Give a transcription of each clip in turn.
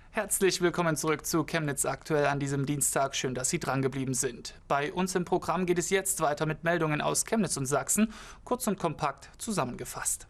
Herzlich willkommen zurück zu Chemnitz aktuell an diesem Dienstag. Schön, dass Sie drangeblieben sind. Bei uns im Programm geht es jetzt weiter mit Meldungen aus Chemnitz und Sachsen, kurz und kompakt zusammengefasst.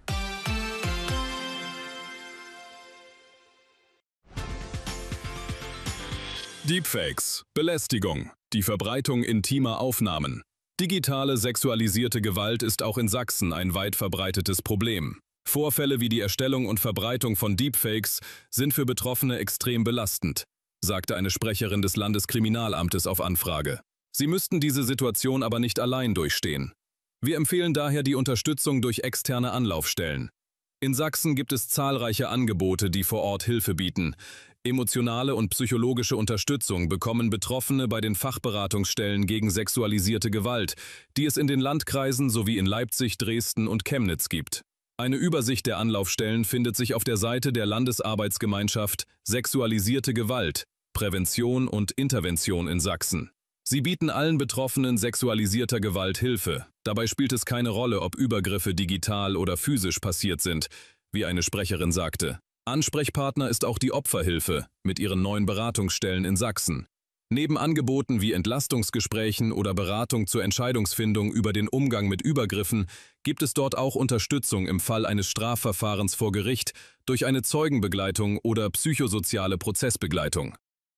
Deepfakes, Belästigung, die Verbreitung intimer Aufnahmen. Digitale sexualisierte Gewalt ist auch in Sachsen ein weit verbreitetes Problem. Vorfälle wie die Erstellung und Verbreitung von Deepfakes sind für Betroffene extrem belastend, sagte eine Sprecherin des Landeskriminalamtes auf Anfrage. Sie müssten diese Situation aber nicht allein durchstehen. Wir empfehlen daher die Unterstützung durch externe Anlaufstellen. In Sachsen gibt es zahlreiche Angebote, die vor Ort Hilfe bieten. Emotionale und psychologische Unterstützung bekommen Betroffene bei den Fachberatungsstellen gegen sexualisierte Gewalt, die es in den Landkreisen sowie in Leipzig, Dresden und Chemnitz gibt. Eine Übersicht der Anlaufstellen findet sich auf der Seite der Landesarbeitsgemeinschaft Sexualisierte Gewalt, Prävention und Intervention in Sachsen. Sie bieten allen Betroffenen sexualisierter Gewalt Hilfe. Dabei spielt es keine Rolle, ob Übergriffe digital oder physisch passiert sind, wie eine Sprecherin sagte. Ansprechpartner ist auch die Opferhilfe mit ihren 9 Beratungsstellen in Sachsen. Neben Angeboten wie Entlastungsgesprächen oder Beratung zur Entscheidungsfindung über den Umgang mit Übergriffen gibt es dort auch Unterstützung im Fall eines Strafverfahrens vor Gericht durch eine Zeugenbegleitung oder psychosoziale Prozessbegleitung.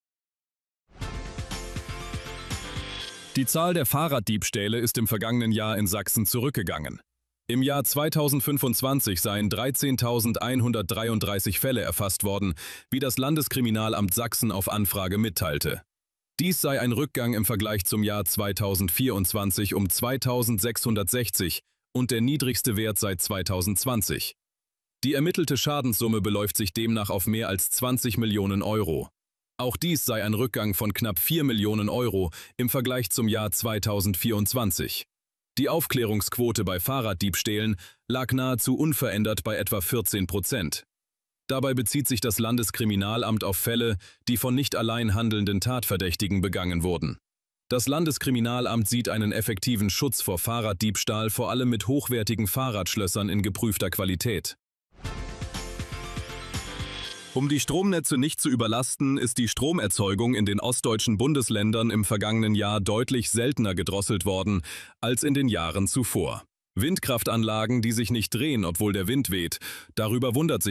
Die Zahl der Fahrraddiebstähle ist im vergangenen Jahr in Sachsen zurückgegangen. Im Jahr 2025 seien 13.133 Fälle erfasst worden, wie das Landeskriminalamt Sachsen auf Anfrage mitteilte. Dies sei ein Rückgang im Vergleich zum Jahr 2024 um 2.660 und der niedrigste Wert seit 2020. Die ermittelte Schadenssumme beläuft sich demnach auf mehr als 20 Millionen Euro. Auch dies sei ein Rückgang von knapp 4 Millionen Euro im Vergleich zum Jahr 2024. Die Aufklärungsquote bei Fahrraddiebstählen lag nahezu unverändert bei etwa 14%. Dabei bezieht sich das Landeskriminalamt auf Fälle, die von nicht allein handelnden Tatverdächtigen begangen wurden. Das Landeskriminalamt sieht einen effektiven Schutz vor Fahrraddiebstahl vor allem mit hochwertigen Fahrradschlössern in geprüfter Qualität. Um die Stromnetze nicht zu überlasten, ist die Stromerzeugung in den ostdeutschen Bundesländern im vergangenen Jahr deutlich seltener gedrosselt worden als in den Jahren zuvor. Windkraftanlagen, die sich nicht drehen, obwohl der Wind weht, darüber wundert sich